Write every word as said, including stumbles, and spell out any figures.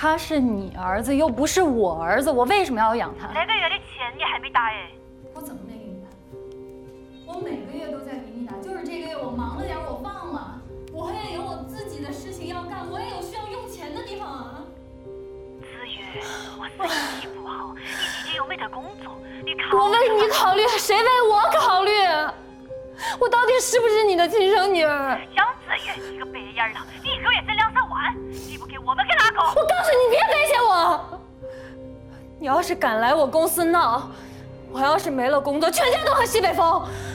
他是你儿子，又不是我儿子，我为什么要养他？ 这个月的钱你还没打哎。 我怎么没给你打？我每个月都在给你打，就是这个月我忙了点，我忘了。我也有我自己的事情要干，我也有需要用钱的地方啊。 子瑜，我身体不好，你姐姐又没得工作，你考虑。 我为你考虑，谁为我考虑？我到底是不是你的亲生女儿？ 杨子瑜，你个白眼狼，你一个月挣两三万，你不给我们给哪个？ 我告诉你，别威胁我！你要是敢来我公司闹，我要是没了工作，全家都和西北风。